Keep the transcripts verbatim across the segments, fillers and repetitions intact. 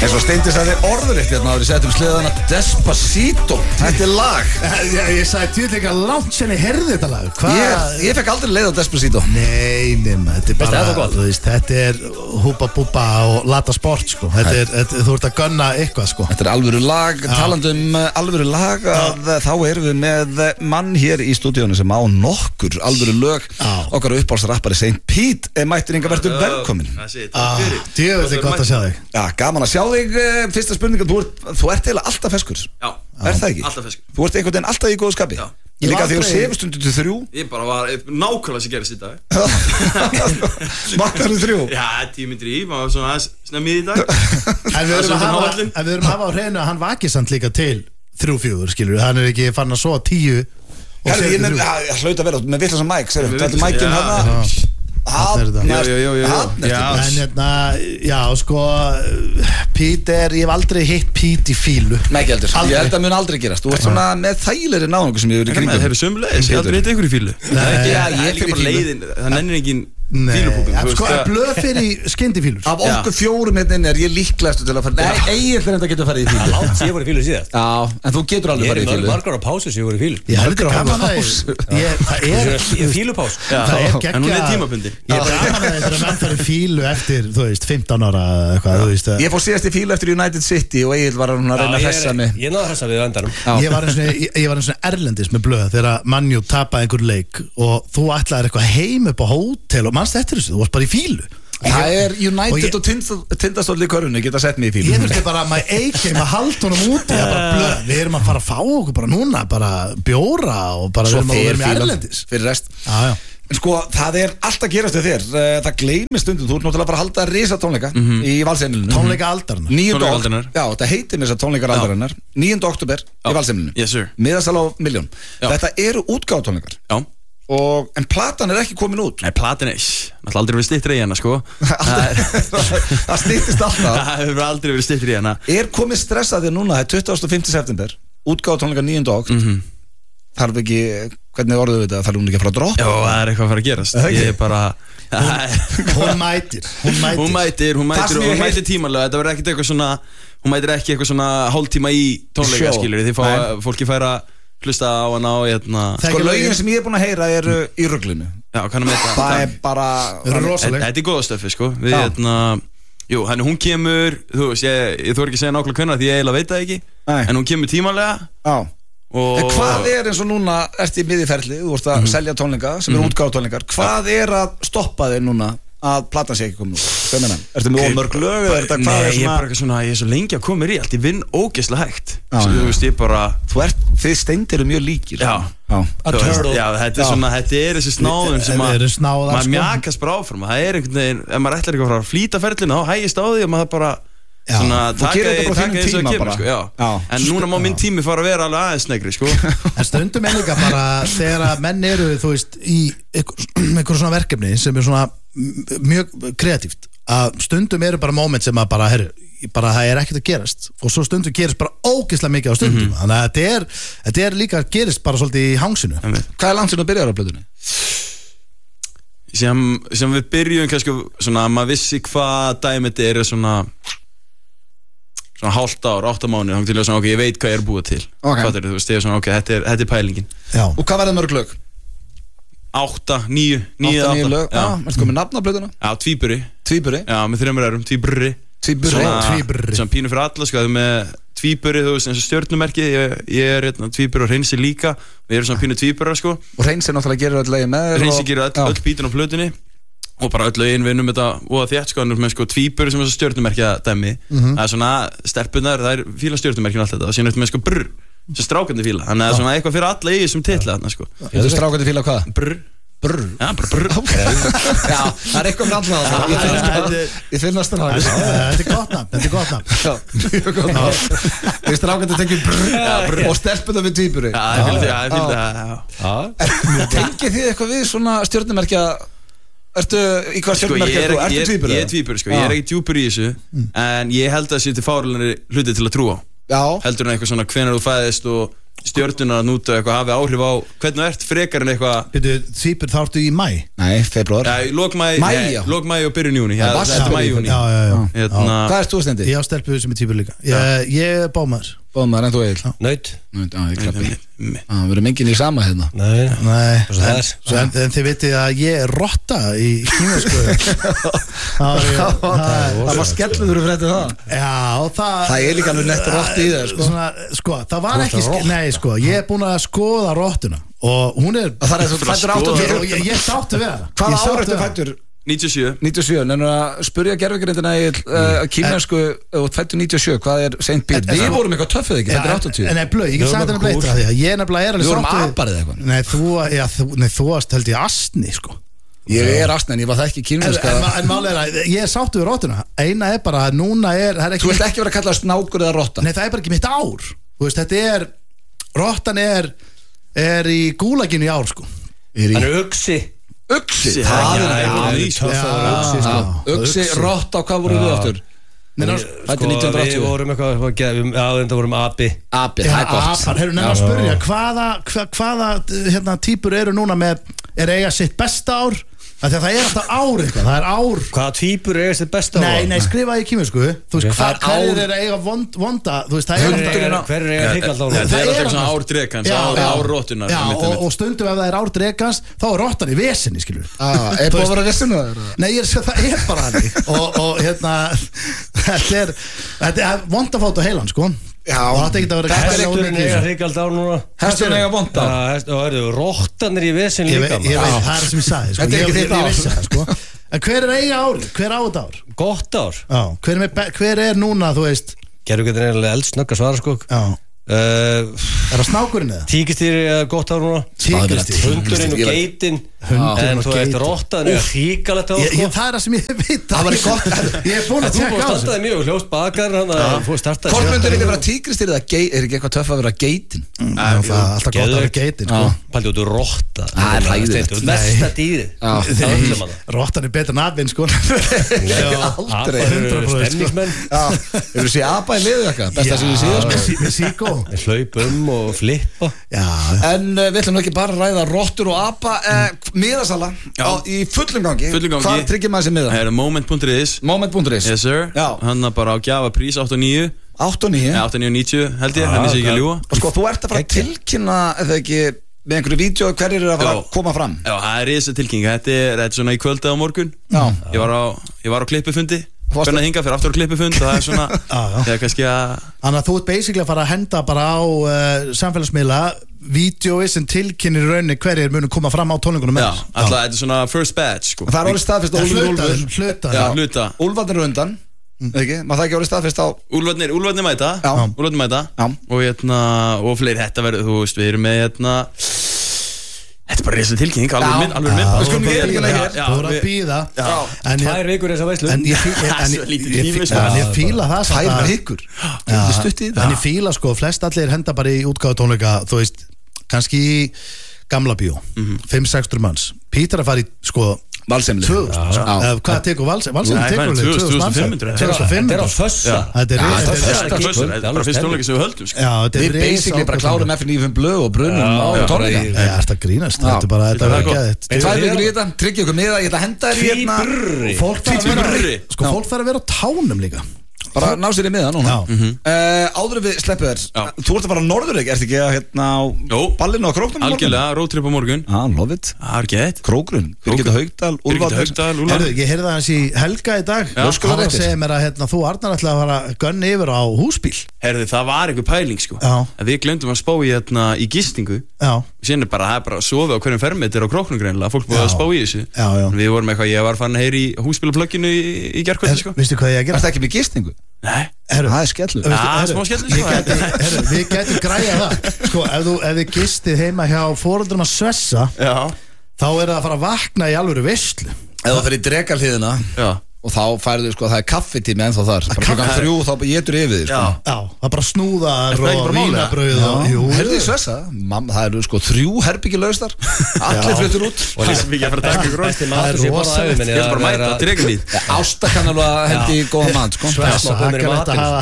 En svo Steindi sagði orðrétt hérna áður í setjum sleðana Despacito, þetta er lag. Já, ég sagði tjóðleika langt sen ég herði þetta lag. Hvað? Ég, ég fekk aldrei leið á Despacito. Nei, nema, þetta er bara, þetta gott? þú veist, þetta er húpa búpa og lata sport, sko. Þetta er, þetta, þú ert að gunna eitthvað, sko. Þetta er alvöru lag, talandi um uh, alvöru lag, að uh, þá erum við með mann hér í stúdíónu sem á nokkur alvöru lög. Já. Okkar uppáhaldsrappari Saint Pete er mættur inga verður velkomin. Ah, djöfull er gott að sjá þig. Já, gaman að sjá þig. Fyrsta spurninga, þú ert, þú ert eiginlega alltaf feskur. Já. Er það ekki? Alltaf feskur. Þú ert einhvern veginn alltaf í góðu skapi. Já. Ég líka aldrei- þegar þú sefur stundu til þrjú. Ég bara var nákvæmlega sem gerist í dag. Vaknar þú þrjú. Já, tíu myndir í, maður var svona aðeins snemmið í dag. En við erum Svona að hafa, háallinn. en við erum að hafa á hreinu að hann vakið samt líka til þrjú fjögur, skilur við. Hann er ekki fann að svo tíu og Herri, ég segir nefn, þrjú. ég hlaut að vera með vitlasan mæk, segir Með þetta er mækinn vitlausa- hérna. Já. Hann er þetta. er- Jú, jú, jú, jú. hann er- Já. En hérna, já, sko, Pete er, ég hef aldrei hitt Pete í fílu. Nei, ekki heldur, Aldrei. ég held að mun aldrei gerast. Þú ert svona með þægilegri náðungu sem ég verið í Kringum. kringum. Það er sömulegis, ég aldrei hitt ykkur í fílu. Nei. Já, Já, ég ég er líka fyrir bara fílu. leiðin, það nennir engin Nei, fílupúkum. en sko, er blöð fyrir skyndifílur? Af okkur fjórum hérna er ég líklegastu til að fara. Nei, eiginlega er þetta getur að fara í fílu. Látt sem ég voru í fílu síðast. Já, en þú getur alveg Ég er farið í í mörg fílu. margar á pásu sem ég voru í fílu. Ég held Margar ekki gaman á að pásu. ég- Það er Fílupás. Það er geggja. En hún er tímabundin. Ég er gaman að þetta menn farið fílu eftir, þú veist, fimmtán ára eða eitthvað, þú veist. Ég fór síðast í fílu eftir United City og Egil var hann að reyna að hressa mig. Ég náði þessa við öndanum. Ég var eins og ég, ég var eins og erlendis með blöð þegar Manju tapaði einhver leik og þú ætlaðir eitthvað heim upp á hótel og mannst eftir þessu, þú varst bara í fílu. Það er United Og og Tind- Tindastóll í körfunni geta sett mig í fílu. Ég þurfti bara að maður eikheim að halda honum úti, það er bara blöð, við erum að fara að fá okkur bara núna, bara bjóra og bara við Svo erum að fer vera með fílan erlendis. fyrir rest. Já, já. En sko, það er allt að gerast við þér. Eh, Það gleymir stundum, þú ert náttúrulega bara að halda risa tónleika í valsheimilinu. Tónleika aldarna. níunda Tónleika október. aldarinnar. Já, þetta heitir mér þess að tónleikar aldarinnar. níunda október í valsheimilinu. Yes, sir. Miðasal á miljón. Já. Þetta eru útgáfatónleikar. Já. Og, en platan er ekki komin út. Nei, platin er, náttúrulega aldrei verið stittra í hana, sko. Það stýttist alltaf. Það hefur aldrei verið stittra í hana. Er komið stressað þér núna, það er tuttugasta og fimmta september, útgáfatónleikar níunda október. Þarf ekki, hvernig orðuðu við þetta, þarf hún ekki að fara að droppa? Já, það er eitthvað að fara að gerast. Það ekki? Ég er bara... Hún mætir, hún mætir. Hún mætir, hún Það mætir sem og ég hún heyrt- mætir tímalega. Þetta verður ekkert eitthvað svona, hún mætir ekki eitthvað svona hálftíma í tónleika, Show. skilur. Þið fá, Nei. fólki fær að hlusta á hana og hérna... Það- Sko, Ekki lögin lögin. sem ég er búin að heyra eru í ruglinu. Já, kannan með þetta. Það er bara... Það eru rosaleg. Þetta er góða stöfi, sko. Við, Já. hérna... Jú, henni hún kemur, þú veist, ég, ég þú ekki að segja nákvæmlega hvenær því ég eiginlega veit það ekki. Nei. En hún kemur tímalega Já. og... En hvað er eins og núna, ert í miðiferli, þú vorst að selja tónleika sem eru útgáfatónleikar. Hvað er að stoppa þig núna að platan sé ekki komin út? Hvað meina? Ertu með ómörg lög eða er þetta hvað Nei, er ég er svona? bara eitthvað svona, ég er svo lengi að koma mér í allt, ég vinn ógeðslega hægt. Já, Svo, já. þú veist, ég bara... Þú ert, þið Steindir eru mjög líkir. Já. Já. Þú veist, já, þetta er Já. svona, þetta er þessi snáðum sem Við að erum snáðar, maður sko. mjakast bara áfram. Það er einhvern veginn, ef maður ætlar eitthvað að fara að flýta ferlinu, þá hægist á því og maður bara Já. svona Þú taka gerir þetta því bara á taka þínum því sem tíma það kemur, bara. sko, já. Já. En núna má minn tími fara að vera alveg aðeins snegri, sko. En stundum er líka bara þegar að menn eru, þú veist, í einhver, einhver svona verkefni sem er svona m- mjög kreatíft, að stundum eru bara moment sem að bara, herru, bara það er ekkert að gerast og svo stundum gerist bara ógeðslega mikið á stundum, þannig að þetta er, þetta er líka gerist bara svolítið í hangsinu. Hvað er langt sem þú byrjar á plötunni? Sem, sem við byrjum kannski svona, maður vissi hvað dæmið er svona svona hálft ár, átta mánuð, þá til að svona, ok, ég veit hvað ég er búið til. Ok. Fattar þú veist, ég er svona, ok, þetta er, þetta er pælingin. Já. Og hvað verða mörg lög? Átta, níu, níu, Átta, níu átta. lög? Já. Ertu komið nafn á plötuna? Já, tvíburi. Tvíburi? Já, með þreymur erum, tvíburri. Tvíburi? Tvíburri. Svona pínu fyrir alla, sko, það er með tvíburi, þú veist, eins og stjörnumerki, ég, ég er hérna, tvíburi og Hreinsi líka, við erum svona pínu tvíburar, sko. Og Hreinsi náttúrulega gerir öll lögin með þér Hreinsi og- gerir öll, Já. öll bítin á plötunni og bara öll lögin vinnum þetta og þétt, sko, hann er með sko tvíburi sem er svo stjörnumerkja dæmi, það er svona stelpunar, það er fíla stjörnumerkin og allt þetta og síðan ertu með sko brr, sem strákandi fíla, þannig að það er svona eitthvað fyrir alla í þessum titla, þarna, sko. Þú strákandi fíla hvað? Brr. Brr. Já, bara brr. Já, það er eitthvað frandlega það. Ég finnast- Ég finnast það. Þetta er gott nafn, þetta er gott nafn. Já, mjög gott nafn. Við strákandi tekjum brr og stelpuna við tvíburi. Já, ég fylgdi, já, ég fylgdi það, já. Tengið þið eitthvað við svona stjörnumerkja? Ertu, í hvað Sko, ég stjörnumerkja er ertu? ekki, Ertu ég, tvíburi? ég er tvíburi, sko, ég er ekki djúpur í þessu, en ég held að það sé til fáralari hluti til að trúa á. Já. Heldur en eitthvað svona hvenær þú fæðist og stjörnuna að núta eitthvað hafi áhrif á hvernig þú ert frekar en eitthvað Byrju, Týpur þá ertu í mæ Nei, februar Já, lók mæ, Maí, nei, já. lók mæ og byrjun júni Já, Það var þetta er mæ júni Já, já, já, Hérna, Hvað er þú stendi? Ég á stelpu sem er Týpur líka Ég, ég er bámaður Bóðmaður en þú Egil Naut Já, ég klappi Já, við erum enginn í sama hérna Nei Nei, Það er Svo, en, en þið vitið að ég er rotta í kýmversku Það var skelluður fyrir þetta það Já, það Það er líka alveg nett rótt í það sko. Svona, sko, það var ekki ske- Nei, sko, ég er búin að skoða rottuna og hún er Það er þú fættur átt ég, og ég, ég sáttu við það Hvaða Ég sáttu ára ertu við það. fættur? níutíu og sjö níutíu og sjö, nefnir að spurja gerfugrindina í uh, kýmensku og fættu níutíu og sjö, hvað er Saint Pete? En- Við en- vorum eitthvað töffið ekki, þetta er áttatíu En nei, blöð, ég Við get vorum sagt henni eitthvað bleitt cool. að því að ég er nefnilega er alveg Við vorum sáttur við- apar eða eitthvað. Nei, þú, já, þú, nei, þú varst held ég astni, sko Ég er astna en ég var það ekki En, kýmennska en, en málega er að ég er sáttu við rottuna Eina er bara að núna er, það er Þú ekki vilt ekki vera að kalla snákur eða rotta Nei, það er bara ekki mitt ár Þú veist, þetta er Rottan er Er í gúlaginu í ár, sko Er í Hann er uxi Uxi, Já, það já, er já, það já, töff að vera uxi, sko. Uxi, rotta og hvað voru við aftur? Nei, ná, Fæddur nítján hundruð og áttatíu. Við vorum eitthvað eitthvað ge- við- Já, þetta vorum api Abi, Já, það er gott apar, heyrðu, nefnir að spyrja hvaða, hva, hvaða hérna, típur eru núna með er eiga sitt besta ár af því að það er alltaf ár eitthvað, það er ár Hvaða týpur er þessi besta nei, nei, skrifa í kýmur sko þú veist, Ok. hvað Það er hverjir ár- er að eiga vond, vonda þú veist, það er Hver alltaf er Hver er eiga hryggald á Það Það er er alltaf svona annars- ár drekans Já, Ár já. ár rótunar Já, og, og stundum ef það er ár drekans þá er rottan í vesinni, skilur Ah, Er búið að vera vissinu það? Nei, ég er að það er bara hann og, og hérna þetta er, þetta er vond að fá þetta á heilan, sko Já, og þetta ekki að vera Hesturinn eiga hryggald á núna Hesturinn eiga vond á. Já, hest- Og eru rottanir í vesen Ég líka veit, ég maður. veit, það er það sem ég sagði sko. Þetta er Ég- ekki ég- þitt ég ár. vissi það, sko. En hver er eiga ár? Hver á þetta ár? Gott ár Já, hver, er með, be- hver er núna, þú veist Gerðu getur eiginlega eldsnögg að svara sko Já, uh, er það snákurinn eða? Tíkistýri er gott ár núna Tígrisdýr. Hundurinn og Ég var- geitin Hundurinn En og þú veist geitin. rottaðin er hríkalegt ár Ég, sko ég, það er það sem ég veit Það væri gott. Ég er búin En að þú tjekka búið á að þessu startaði mjög hljóst bakar Þannig að þú startaði Hvort myndur ekki vera tígristýr eða geit Er ekki eitthvað töff að vera geitin? Já, það er alltaf gott að vera Geðveikt. geitin sko. Paldi út úr rotta Það er hræðilegt. Þú ert mesta dýrið Já. Það er öllum að það Rottan er betur en afinn sko. Aldrei hundra prósent, sko. Stemningsmenn Já, hefur þú séð apa í liðu eitthvað? Besta sem ég séð með sko. sí- með síkó Hlaup um og flippa Já, En uh, við ætlum nú ekki bara að ræða rottur og apa uh, Miðasala Já. á, Í fullum gangi Fullum gangi. Hvað tryggir maður sér miða? Það er moment punktur is Moment.is Yes sir Já. Hann er bara á gjafa prís átta og níu átta og níu átta og níu níutíu held ég Henni sé ekki að ljúa Og sko, þú ert að fara að tilkynna eða ekki með einhverju vídeo hverjir eru að fara Já. að koma fram Já, það er risa tilkynning Þetta er, þetta er svona í kvöldið á morgun Já. Ég var á, ég var á klippufundi Varstu- Hvernig hinga fyrir aftur á klippufund Og það er svona Já, já. Það er kannski að Þannig að þú ert basically að fara að henda bara á uh, samfélagsmiðla vídeoi sem tilkynir raunni hverjir munu koma fram á tónleikunum Já, með alltaf þetta er svona first batch sko. Það er orðið staðfest að Úlfur Hluta, Úlfur hluta Já, hluta Úlfarnir eru undan ekki? Maður það ekki orðið staðfest á Úlfarnir, úlfarnir mæta Já. Úlfarnir mæta Já. Og hérna, og fleiri Þetta verður, þú veist, við erum með hérna Þetta er bara reysa tilkynning Alveg Já. minn, alveg minn Já, Við skulum þú ekki ert tilkynna að hér. bíða. Þú ert að við- býða Já. En ég- Tvær vikur þess að veislu En ég fí- en Það er ég- svo lítið ég tími, fí- sko. en ég fíla það samt Tær að- með ykkur Já, Þetta stutt í en það ég fíla sko, flest allir henda bara í útgáðu tónleika þú veist, kannski í gamla bíó, fimm til sex manns Pítur að fara í, sko, Valsemli tvö þúsund Eða hvað tekur Valsem? Valsem Nei, tekur hvað er alveg tvö þúsund fimm hundruð? tvö þúsund fimm Þetta er á hundruð fössa Þetta er Já, þetta þetta er- er þetta er- Þetta er bara fyrst tónleika sem við höldum sko. Já, þetta er Við basically bara klárum F N fimm blöð og brunum á já, tónleika bara í- Já, þetta grínast, Já. þetta er bara, þetta Það er er gott. geðið Tvær vikur í þetta, tryggja ykkur miða Ég ætla að henda þér í hérna Tvíburri Fólk þarf að vera, Tvíburri. sko, fólk þarf að vera á tánum líka Bara ná sér í miða núna Já. uh, Áður en við sleppum þér Já. Þú ert að fara á Norðurík, ert ekki að hérna á Jó. ballinu á Króknum Algjörlega, roadtrip á morgun Já, love it Það er gett Krókrun, Birgitta Haugdal, Birgitta Úlfarnir Haugdal, Herðu, Úlfarnir ég heyrði það hans í Helga í dag Já. Hann var að Lögskólaréttir. segja mér að hérna, þú Arnar ætlaði að fara að gunna yfir á húsbíl Herði, það var einhver pæling sko Já. Að Við glemdum að spá í, hérna, í gistingu Já, Sérna bara, það er bara að sofa á hverjum fermetir á króknum greinlega Fólk búið Já. að spá í þessu Já, já. Við vorum eitthvað, ég var farin að heyri í húsbílaplögginu í, í gerkvöldi sko veistu hvað ég að Er gera? það ekki með gistingu? Nei, Herru, Það er skellu veistu- Já, herru, smá skellur, ég sko. gæti- herru, Við getum græja það Sko, ef þú ef þið gistið heima hjá foreldrum að svessa já þá er það að fara að vakna í alvöru veislu Ef það fyrir dregalhliðina Já, og þá færðu sko, það er kaffitími ennþá þar Bara klokkan kaffi- þrjú þá getur yfir þig sko. já Já, það er bara snúðar Er það ekki og bara málið? vínabrauð og jú, Herði í Svessa, Mam, það eru sko þrjú herbyggi laustar Allir fluttur út Og Það sem ekki að fara að taka ykkur Besti Það er matur sem ég borða á rosalegt. ævi minni Ég er bara að mæta, dregalíð Ásta kann alveg að hendi í góða mann sko. Svessa, Já, komið í akkurát að matinn. hafa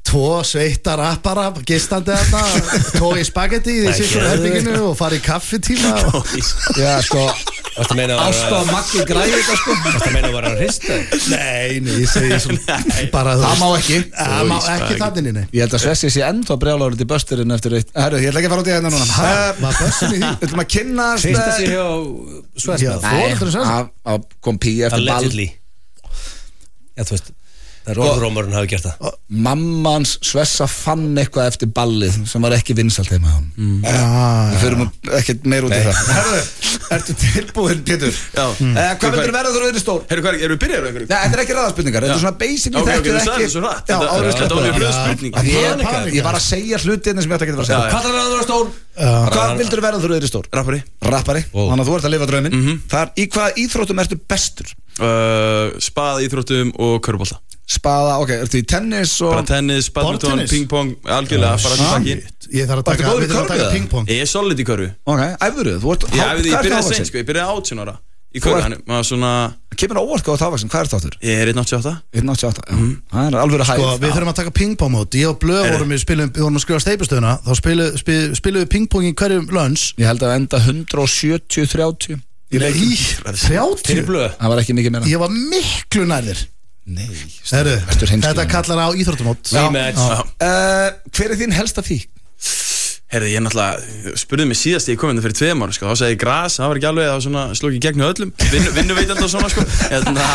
Tvo sveittar rappara gistandi þarna, tói spagetti í þessi Nei, herbygginu og fari í kaffitíma og... Já, sko, Varstu að meina að Ásta og Maggi græði þetta, sko Varstu að meina að vera að hrista Nei, nei, ég segi svona bara þú Það má ekki Það má ekki þannig, nei Ég held að Svessi sé ennþá brjáláður til bösturinn eftir eitt Herru, ég ætla ekki að fara út í hérna núna Það var bössin í því Við ætlum að kynnast Hrista sig hjá Já, Svesna foreldrar Svessi. Nei, að kom pí eftir ball Allegedly Já, þú veist Það er orðrómurinn hafi gert það Mammans Svessa fann eitthvað eftir ballið sem var ekki vinsalt heima hjá hann Við förum ekkert meir út í það Herru, ertu tilbúinn, Pétur? Já Eh, Hvað vildur verða þú verið stór? Herru, hvað, erum við byrjaður eitthvað? Nei, þetta er ekki ræðarspurningar, þetta er svona basically Ok, ok, þekkið þú sagði ekki þetta svo hratt Já, Þetta- áður Þetta var mjög hlöð Já. spurning Ég, Panika. ég var að segja hlutina sem ég ætla ekki að vera að segja Hvað er það að vera stór? Hvað vildur verða þú verið stór? Rappari Rappari, þannig að þú ert að lifa drauminn Þar, í hvaða íþróttum ertu bestur? uh, Spað, íþróttum og körubolta Spaða, ok, ertu í tennis og Bara tennis, badminton, Borðtennis? pingpong Algjörlega, bara til baki Ég þarf að Varstu taka, góður í við þurfum að körfu, taka eða? pingpong Ég er solid í körfu Ok, æfður þú? Þú ert Ég æfði, ég byrjaði seint seint sko, ég byrjaði átján ára Í Þú körfu, ert- hann var svona Kemur á óvart hvað þú táfaksin, hvað er þetta áttur? Ég er einn áttatíu og átta einn áttatíu og átta, já Það er alveg að Sko, hæð við þurfum að taka pingpong mót Ég og Blöð vorum við spilum Við vorum að skrifa steipustöðuna Þá spilum spil, spilum við pingpong í hverjum lönns Ég held að enda hundrað sjötíu þrjátíu í leiknum. Fyrir þrjátíu blöð Það var ekki mikið meira Ég var miklu nærðir Nei, Heru, Ertu heimskur? Þetta kallar á íþróttumót Rematch. Já. uh, Hver er þín helsta fík? Herði, ég náttúrulega spurði mig síðast ég kom inn fyrir tveim ára, sko, þá sagði ég gras, það var ekki alveg, það var svona, sló ekki gegn hjá öllum, vinnu, vinnuveitandi og svona, sko, hérna,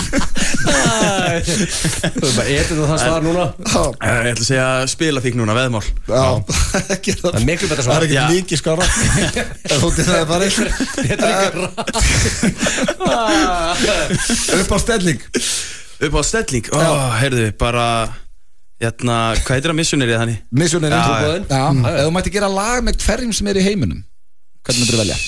Þú er bara etið og það svar núna eh, ég ætla að segja spilafík núna, veðmál. Já, ekki Það er miklu betra Það er svar ekki Já. líki skara Þú til það er bara Þetta er líka Upp á stelling Upp á stelling, ó, heyrðu, bara, hérna, hvað heitir það missionary þannig? Missionary Já, trúboðinn. Já, ef þú mætti gera lag með hverjum sem er í heiminum Hvernig myndir þú velja?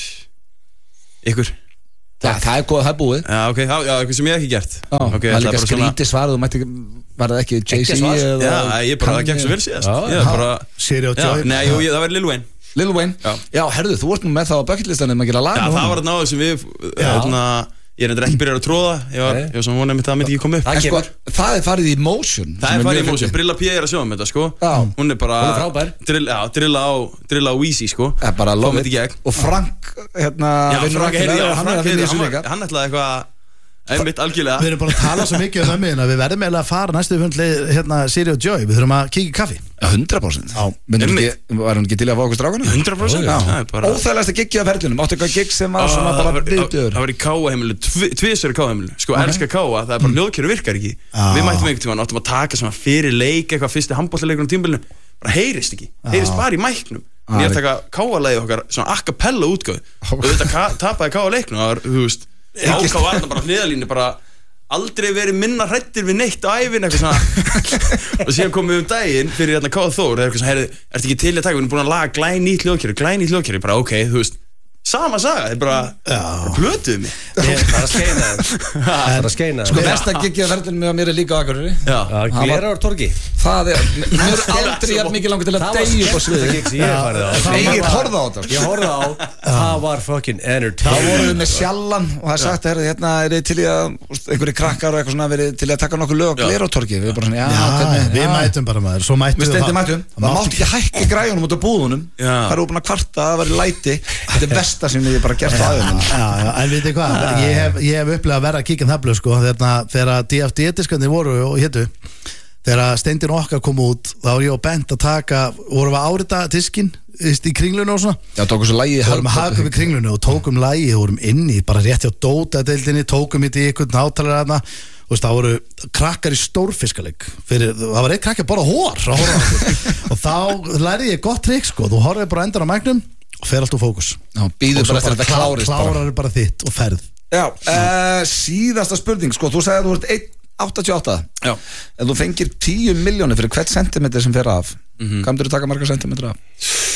Ykkur? Já, það er góð, það er búið Já, ok, já, já, eitthvað sem ég hef ekki gert. Já, Ok, það ég er ætla líka bara svona- skrítið svar Þú mætti, var það ekki Jay-Z Ekki svar. eða Já, ég bara, það gekk svo vel síðast. Já, Ég er bara, Siri og já, Joy nei, jú, ég- það var Lil Wayne. Lil Wayne Já. Já, herðu, þú ert nú með það á bucketlistanum að gera lag Já, með það honum. var þarna á sem við, hérna, ég er endur ekki byrjar að tróða, ég var, Nei. ég var svona vonað mitt að það myndi ekki koma upp. Það En sko, kemur. það er farið í motion Það er farið í mósjón, Brilla P er að sjóða með þetta, sko. Já. Hún er bara, Hún er frábær. drill, já, drilla á, drilla á Weezy, sko. Það er bara love Komið í it gegn. Og Frank, hérna Já, vinnur Frank, ekki heyrðu, með já, það, Hann er Frank, að vinna í heyrðu, þessu hann líka var- hann ætlaði eitthvað, einmitt, algjörlega. Við erum bara að tala svo mikið um ömmuðina Við verðum eiginlega að fara næstu fundli hérna Siri og Joy Við þurfum að kíkja í kaffi Já, hundra prósent Já. Myndur Einmitt. ekki, var hann ekki til að fá okkur strákana? hundra prósent, Já, það er bara... óþægilegast að giggja af ferlinum Áttu eitthvað gigg sem var svona Ah, bara það var- viðdöður Það var í Káa heimilu, tvisar í Káa heimilu. Sko, elska Káa, það er bara hljóðkerfi virkar ekki. Já. Við mættum einhvern tímann, áttum að taka svona fyrir leik, eitthvað fyrsti handboltaleikur á tímabilinu. Bara heyrist ekki, heyrist bara í mæknum. Já. Ég er að taka Káa-lagið okkar, svona a cappella útgáð. Og þetta ka- tapaði Káa leiknum, það var, þú veist, Káa var þarna bara á hliðalínu, bara aldrei verið minna hrættir við neitt á ævin, eitthvað svona. Og síðan komum við um daginn fyrir hérna Káa Þór, það er eitthvað svona, heyrðu, ertu ekki til í að taka, við erum búin að laga glænýtt hljóðkerfi, glænýtt hljóðkerfi, bara ok, þú veist, sama saga, þeir bara, bara plötuðu mig. Það er að skeina þeim Það er að skeina Sko þeim mesta giggja af ferlinum með mér er líka á Akureyri Já. Það glera á torgi Það er, mér er aldrei jafn mikið langur til að deyja upp á sviði gig sem ég hef farið á Egil horfða á þetta sko. Ég horfði á Það var fucking Þá entertainment vorum við með sjallan og það er sagt að hérna er þið til í að úst, einhverjir krakkar og eitthvað svona verið til í að taka nokkuð lög og Já. glera á torgi við erum bara svona, já, Já, hvernig, við já. mætum bara maður Svo mætum Við stendum mætum, Það það mátti mátti ekki hækka græjunum út á búðunum Já. Það eru búin að kvarta, það var læti Þetta er besta sem ég bara gert á aðeins Já, já, en veitir hvað, ég hef, ég hef upplegað að vera að kíkja um það blöð sko, þegar, þegar D F D-diskarnir voru og hétu, þegar Steindin okkar kom út, þá var ég og Bent að taka, vorum við að árita diskin í kringlunum og svona, Já, tókum svo lægi vorum að haka upp í kringlunum og tókum lægi og vorum inni, bara rétt hjá Dóta-deildinni, tókum þetta í einhvern hátalara þarna, og það voru krakkar í stórfiskaleg, fyrir, það var eitt krakki að borða hór að horfa á okkur. Og þá lærði ég gott trikk sko, þú horfið bara endan á mæknum og fer allt úr fókus Já, býður bara eftir að þetta klárist bara. klárar bara þitt og ferð Já, uh, síðasta spurning sko, þú sagði að þú ert einn áttatíu og átta Já. Ef þú fengir tíu miljónir fyrir hvert sentimeter sem fer af Mhm. Hvað myndir þú taka marga sentimeter af?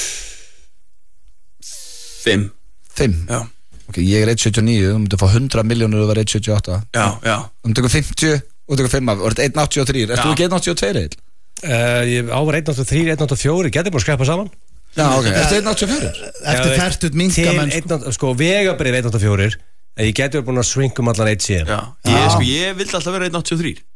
Fimm. Fimm? Já. Ok, ég er einn sjötíu og níu, þú myndir fá hundrað miljónir og þú verður einn sjötíu og átta Já, já. Þú myndir taka fimmtíu og þú tekur fimm af, þú ert einn áttatíu og þrjú Ertu Já. ekki einn áttatíu og tvö eil? Uh, Ég ávar einn áttatíu og þrjú, einn áttatíu og fjögur Getur bara að skreppa saman Já, ok, ertu einn áttatíu og fjögur? eftir Já, færtut minka Til menn einn áttatíu Sko, vegabrif einn áttatíu og fjögur En ég getur búin að swingum allan eitt síðan Já. Ég, sko, ég vildi alltaf vera einn áttatíu og þrjú.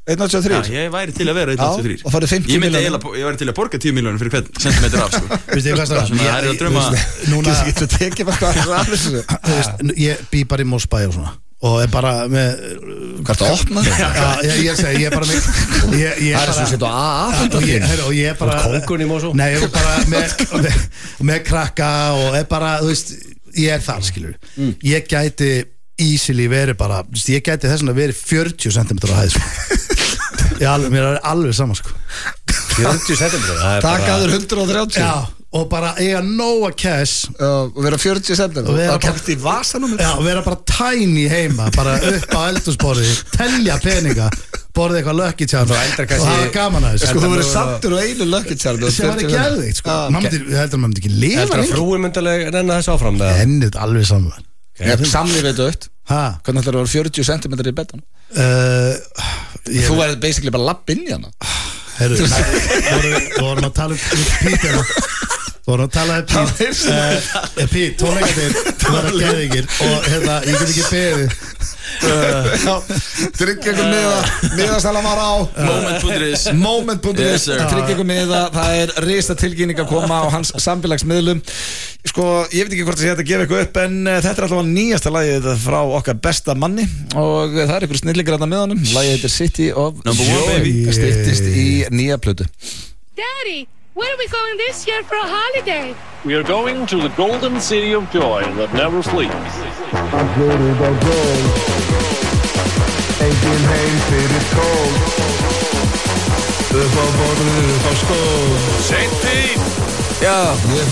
einn komma áttatíu og þrír Já, ég væri til að vera einn komma áttatíu og þrír og farið fimmtíu Ég myndi milljónir. eiginlega, ég væri til að borga tíu milljónir fyrir hvern sentimeter af, sko Veistu ég hvað það Svona, það er að drauma Núna, Þú getur tekið bara hvað af þessu þú veist, ég bý bara í Mosbæ og svona og er bara með Hvað er það að opna? Já, ég, ég segi, ég er bara með ég, ég Það er bara- svo sett á A A og ég, heyrðu, og ég er bara Kóngun í Mosó Nei, ég er bara með, með, með krakka og er bara, þú veist, ég er þar, skilur Ég gæti easily verið bara, þú veist, ég gæti þess að verið fjörutíu sentimeter á hæð, sko Ég alveg, mér er alveg sama, sko fjörutíu sentimeter Takaður hundrað og þrjátíu Já, og bara eiga nóa cash og vera fjörutíu sendir Og vera og kemst í vasanum Já, og vera bara tiny heima, bara upp á eldhúsborði, telja peninga borðið eitthvað Lucky Charms Svo endar og kannski- hafa gaman að Sko þessu þú verður sattur og einu Lucky Charm sem var ekki geðveikt, sko Mamma myndi- ég heldur að maður myndi ekki lifa Heldur að lengi frúi myndalega renna þess áfram með það? Henni er alveg saman Samlið veit aukt Ha? Hvernig ætlar það að vera fjörutíu sentimeter í betan? Uh, ég, Þú verður basically bara lapp inn í hana Herru, við vorum að tala um Pít hérna Þú vorum að tala um Pít uh, Pít, tónleikarnir Þú var að geðingir og hérna, ég get ekki beðið Tryggja ykkur miða Miðastæla var á Moment punktur is Moment punktur Yes, is sir. Tryggja ykkur miða Það er risa tilkynning að koma á hans samfélagsmiðlum Sko, ég veit ekki hvort það sé hægt að gefa ykkur upp En uh, þetta er alltaf nýjasta lagið frá okkar besta manni Og uh, það er ykkur snillingar þarna með honum Lagið heitir City of Number one, Joy baby. Það styttist í nýja plötu Daddy, where are we going this year for a holiday? We are going to the golden city of joy that never sleeps. Engin heim fyrir tól Upp á borðinu, upp á skól Saint Pete! Já, ég